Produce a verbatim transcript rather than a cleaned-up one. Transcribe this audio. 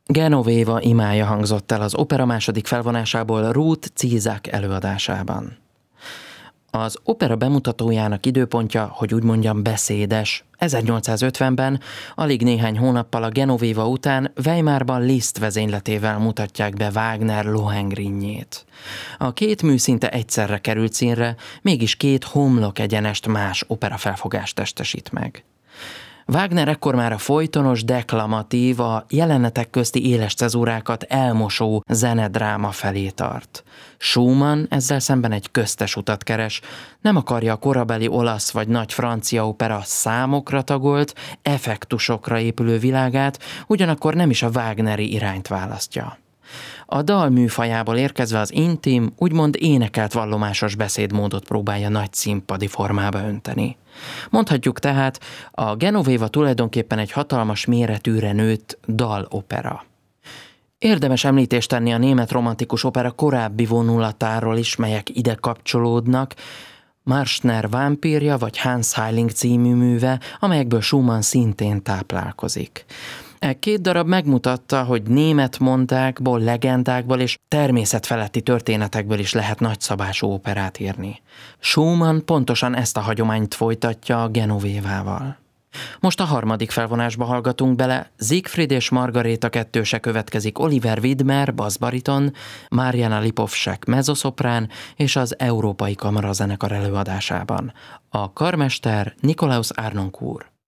Genoveva imája hangzott el az opera második felvonásából Ruth Cízák előadásában. Az opera bemutatójának időpontja, hogy úgy mondjam, beszédes. ezernyolcszázötvenben, alig néhány hónappal a Genoveva után Weimarban Liszt vezényletével mutatják be Wagner Lohengrinjét. A két mű szinte egyszerre került színre, mégis két homlok egyenest más operafelfogást testesít meg. Wagner ekkor már a folytonos, deklamatív, a jelenetek közti éles cezúrákat elmosó zenedráma felé tart. Schumann ezzel szemben egy köztes utat keres, nem akarja a korabeli olasz vagy nagy francia opera számokra tagolt, effektusokra épülő világát, ugyanakkor nem is a wagneri irányt választja. A dal műfajából érkezve az intim, úgymond énekelt vallomásos beszédmódot próbálja nagy színpadi formába önteni. Mondhatjuk tehát, a Genoveva tulajdonképpen egy hatalmas méretűre nőtt dalopera. Érdemes említést tenni a német romantikus opera korábbi vonulatáról is, melyek ide kapcsolódnak, Marschner vámpírja vagy Hans Heiling című műve, amelyekből Schumann szintén táplálkozik. E két darab megmutatta, hogy német mondákból, legendákból és természetfeletti történetekből is lehet nagyszabású operát írni. Schumann pontosan ezt a hagyományt folytatja a Genovevával. Most a harmadik felvonásba hallgatunk bele, Siegfried és Margaréta kettőse következik Oliver Widmer, basszbariton, Mariana Lipovsek mezzoszoprán és az Európai Kamarazenekar előadásában. A karmester Nikolaus Harnoncourt.